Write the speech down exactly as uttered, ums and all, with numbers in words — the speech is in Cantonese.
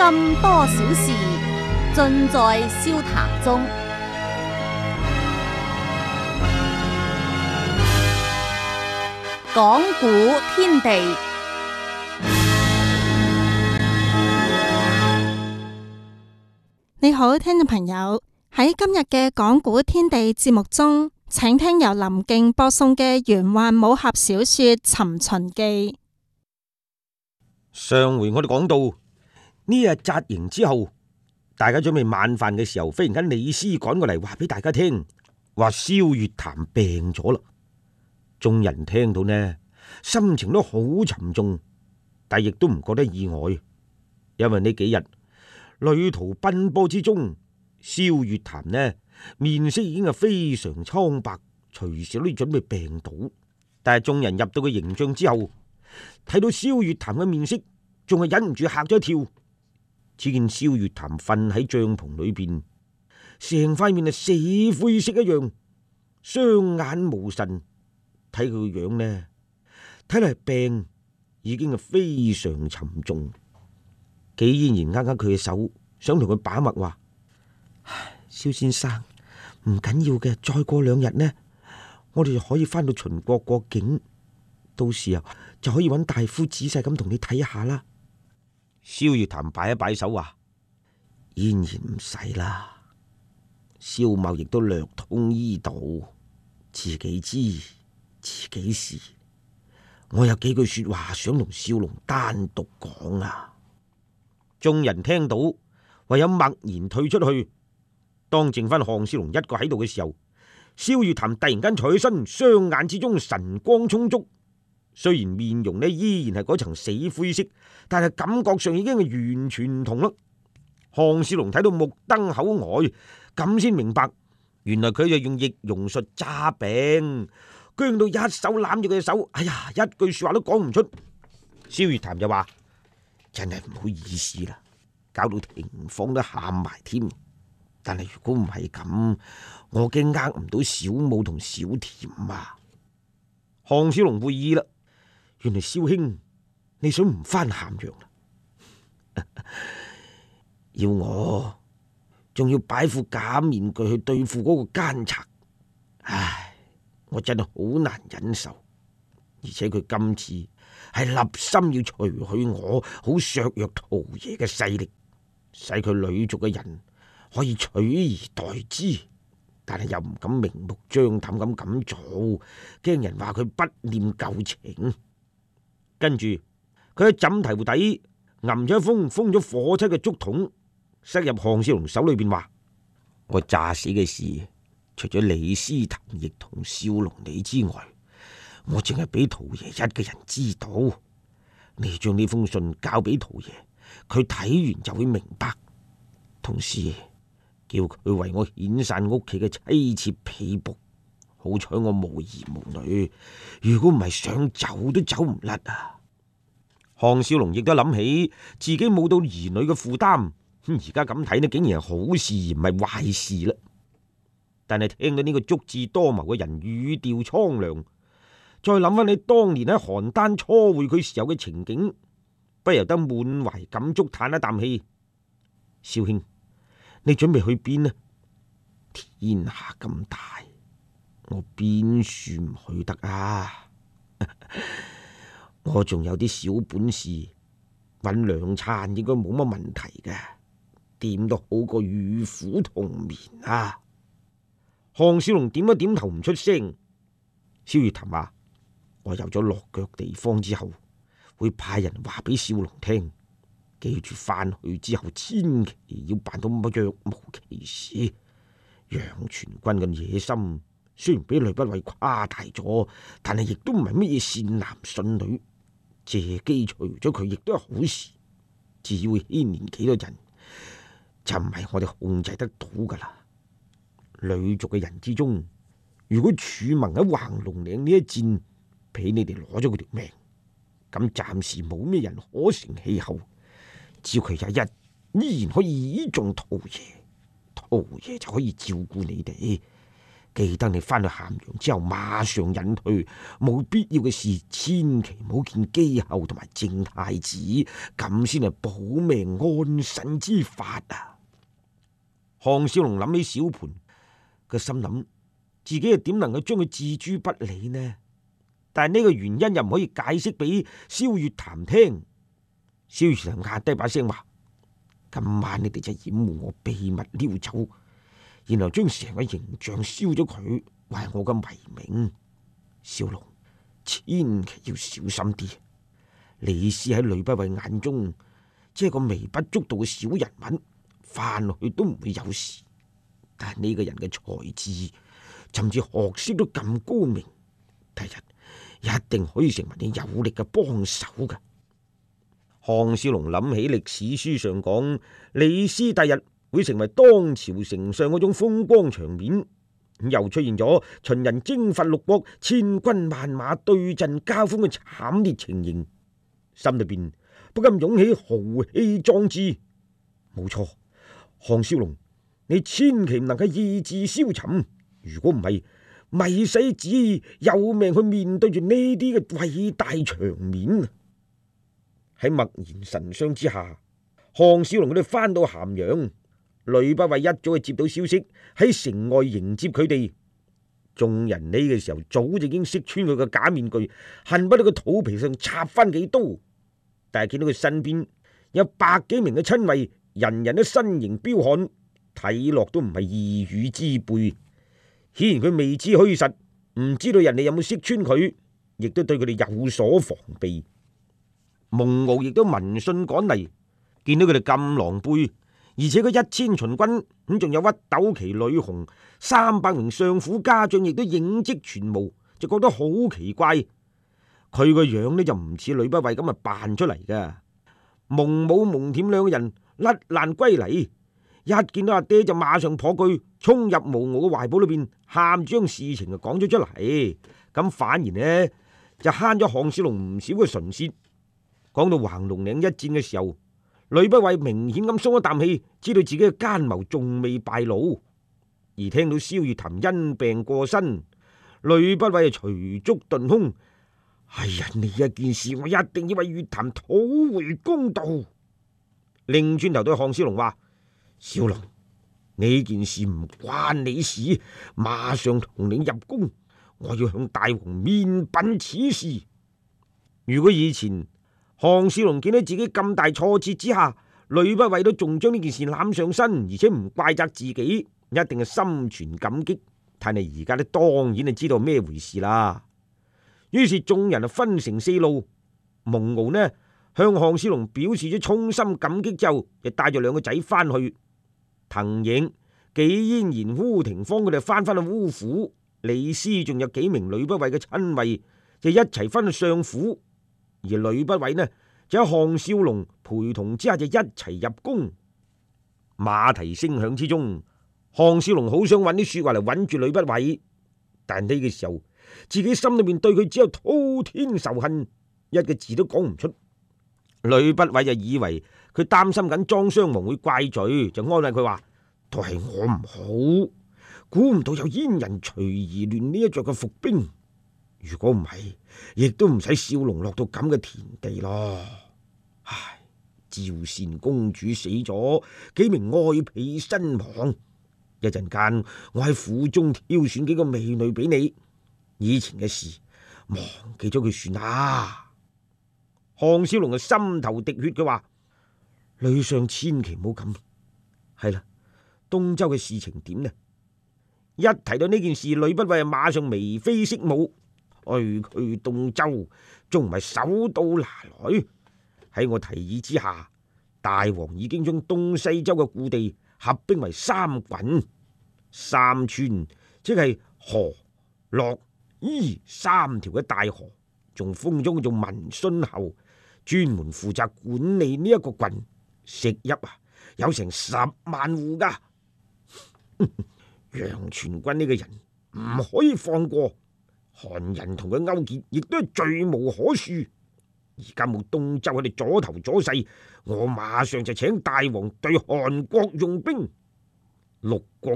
心多少事，盡在笑談中。講古天地， 你好，聽眾朋友，喺今日嘅講古天地節目中，請聽由林敬播送嘅玄幻武俠小說《尋秦記》。 上回我哋講到呢日紮營之後，大家準備晚飯嘅時候，忽然間李斯趕過嚟話俾大家聽，話蕭月潭病咗啦。眾人聽到呢，心情都好沉重，但亦都唔覺得意外，因為呢幾日旅途奔波之中，蕭月潭呢面色已經係非常蒼白，隨時都準備病倒。但係眾人入到個營帳之後，睇到蕭月潭嘅面色，仲係忍唔住嚇咗一跳。只見蕭月潭瞓喺帳篷裏邊，成塊面係死灰色一樣，雙眼無神。睇佢個樣呢，睇嚟病已經係非常沉重。紀嫣然握握佢嘅手，想同佢把脈話：唉，蕭先生，唔緊要嘅，再過兩日呢，我哋就可以翻到秦國過境，到時候就可以揾大夫仔細咁同你睇下啦。蕭月潭擺一擺手話：嫣然唔使啦，蕭某亦都略通醫道，自己知自己事。我有幾句說話想同少龍單獨講啊！眾人聽到，唯有默然退出去。當剩翻項少龍一個喺度嘅時候，蕭月潭突然間坐起身，雙眼之中神光充足。雖然面容呢依然係嗰層死灰色，但係感覺上已經係完全唔同啦。項少龍睇到目瞪口呆，咁先明白，原來佢就用易容術詐病，僵到一手攬住佢嘅手，哎呀，一句說話都講唔出。蕭月潭就話：真係唔好意思啦，搞到庭芳都喊埋添。但係如果唔係咁，我驚呃唔到小武同小甜啊。項少龍會意啦，原來蕭兄你想唔翻咸陽啦？要我仲要擺副假面具去對付嗰個奸賊，唉，我真係好難忍受。而且佢今次係立心要除去我，好削弱陶爺嘅勢力，使佢呂族嘅人可以取而代之，但係又唔敢明目張膽咁咁做，驚人話佢不念舊情。跟住佢喺枕頭底揞咗一封封咗火漆嘅竹筒，塞入項少龍手裏邊，話：我詐死嘅事，除咗李斯、譚奕同少龍你之外，我淨係俾陶爺一個人知道。你將呢封信交俾陶爺，佢睇完就會明白。同時叫佢為我遣散屋企嘅妻妾婢僕。好彩我無兒無女，如果唔係想走都走唔甩啊！項少龍亦都諗起自己冇到兒女嘅負擔，而家咁睇呢，竟然係好事而唔係壞事啦。但係聽到呢個足智多謀嘅人語調蒼涼，再諗翻你當年喺邯鄲初會佢時候嘅情景，不由得滿懷感觸，嘆一啖氣。蕭兄，你準備去邊呢？天下咁大，我邊處唔去得啊？我仲有啲小本事，搵兩餐應該冇乜問題嘅，點都好過與虎同眠啊！項少龍點一點頭唔出聲。蕭月潭話：我有咗落腳地方之後，會派人話俾少龍聽，記住翻去之後千祈要辦到若無其事。楊全軍嘅野心雖然俾呂不韋誇大咗，但係亦都唔係乜嘢善男信女，借機除咗佢亦都係好事。只要牽連幾多人，就唔係我哋控制得到噶啦。呂族嘅人之中，如果楚盟喺橫龍嶺呢一戰俾你哋攞咗佢條命，咁暫時冇咩人可成氣候。只要佢有一日依然可以倚重陶爺，陶爺就可以照顧你哋。 記得你翻去咸陽之後馬上隱退，冇必要嘅事千祈唔好見姬后同埋正太子，咁先係保命安身之法啊！項少龍諗起小盤，佢心諗自己又點能夠將佢置諸不理呢？但係呢個原因又唔可以解釋俾蕭月潭聽。蕭月潭壓低把聲話：今晚你哋就掩護我秘密溜走，然後將成個形象燒咗佢，為我嘅遺名。少龍，千祈要小心啲。李斯喺呂不韋眼中，即係個微不足道嘅小人物，翻落去都唔會有事。但係呢個人嘅才智，甚至學識都咁高明，第日一定可以成為你有力嘅幫手嘅。項少龍諗起歷史書上講，李斯第日會成為當朝丞相嗰種風光場面，又出現咗秦人征伐六國，千軍萬馬對陣交鋒嘅慘烈情形，心裏邊不禁湧起豪氣壯志。冇錯，項少龍，你千祈唔能夠意志消沉，如果唔係，咪使旨意有命去面對住呢啲嘅偉大場面。喺默然神傷之下，項少龍佢哋翻到咸陽，呂不韋一早就接到消息，喺城外迎接佢哋。眾人呢個時候早就已經識穿佢個假面具，恨不得個肚皮上插翻幾刀。但係見到佢身邊有百幾名嘅親衛，人人都身形彪悍，睇落都唔係異羽之輩。顯然佢未知虛實，唔知道人哋有冇識穿佢，亦都對佢哋有所防備。蒙驁亦都聞訊趕嚟，見到佢哋咁狼狽，而且佢一千秦軍咁，仲有屈斗旗、呂紅三百名相府家將，亦都影迹全無，就覺得好奇怪。佢個樣呢就唔似呂不韋咁啊扮出嚟噶。蒙武、蒙恬兩個人甩爛歸嚟，一見到阿爹就馬上撲佢，衝入蒙驁嘅懷抱裏邊，喊住將事情就講咗出嚟。咁反而呢就慳咗項少龍唔少嘅唇舌。講到橫龍嶺一戰嘅時候，呂不韋明顯咁鬆一啖氣，知道自己嘅奸謀仲未敗露。而聽到蕭月潭因病過身，呂不韋就隨足頓胸：哎呀，呢一件事我一定要為月潭討回公道。擰轉頭對項少龍話：少龍，呢件事唔關你事，馬上同你入宮，我要向大王面稟此事。如果以前項少龍見到自己咁大挫折之下，呂不韋都仲將呢件事攬上身，而且唔怪責自己，一定係心存感激。但係而家咧，當然係知道咩回事啦。於是眾人啊分成四路，蒙驁呢向項少龍表示咗衷心感激之後，就帶住兩個仔翻去。滕盈、紀嫣然、烏廷芳佢哋翻返去烏府，李斯仲有幾名呂不韋嘅親衛就一齊翻去相府。而呂不韋呢就喺項少龍陪同之下就一齊入宮。馬蹄聲響之中，項少龍好想揾啲說話嚟穩住呂不韋，但呢個時候自己心裏面對佢只有滔天仇恨，一個字都講唔出。呂不韋就以為佢擔心緊莊襄王會怪罪，就安慰佢話：都係我唔好，估唔到有燕人隨而亂呢一着嘅伏兵。如果唔係，亦都唔使少龍落到咁嘅田地咯。唉，趙善公主死咗，幾名愛婢身亡。一陣間我喺府中挑選幾個美女俾你，以前嘅事忘記咗佢算啦。項少龍嘅心頭滴血，佢話：呂相千祈唔好咁。係啦，東周嘅事情點呢？一提到呢件事，呂不韋馬上眉飛色舞。去去東周，仲唔係手到拿來？喺我提議之下，大王已經將東西周嘅故地合兵為三郡，三川即係河、洛、伊三條嘅大河，仲封咗佢做文信侯，專門負責管理呢一個郡。食邑啊，有成十萬戶噶。楊全軍呢個人唔可以放過。韓人同佢勾結，亦都係罪無可恕。而家冇東周喺度阻頭阻勢，我馬上就請大王對韓國用兵。六國